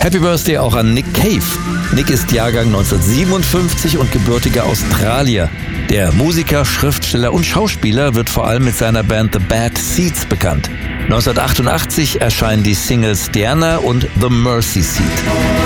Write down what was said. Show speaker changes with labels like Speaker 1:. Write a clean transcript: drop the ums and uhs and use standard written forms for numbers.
Speaker 1: Happy Birthday auch an Nick Cave. Nick ist Jahrgang 1957 und gebürtiger Australier. Der Musiker, Schriftsteller und Schauspieler wird vor allem mit seiner Band The Bad Seeds bekannt. 1988 erscheinen die Singles Diana und The Mercy Seat.